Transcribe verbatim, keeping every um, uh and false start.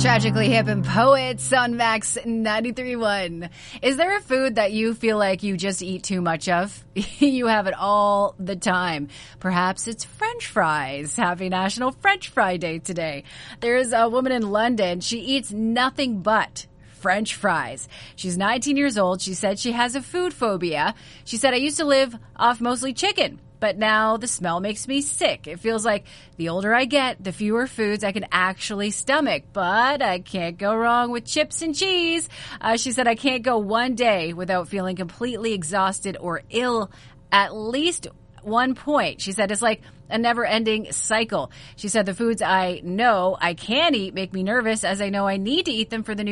Tragically Hip and Poets on Max ninety-three point one. Is there a food that you feel like you just eat too much of? You have it all the time. Perhaps it's French fries. Happy National French Fry Day today. There's a woman in London. She eats nothing but French fries. She's nineteen years old. She said she has a food phobia. She said, I used to live off mostly chicken, but now the smell makes me sick. It feels like the older I get, the fewer foods I can actually stomach. But I can't go wrong with chips and cheese. Uh, she said, I can't go one day without feeling completely exhausted or ill at least one point. She said, it's like a never-ending cycle. She said, the foods I know I can eat make me nervous as I know I need to eat them for the new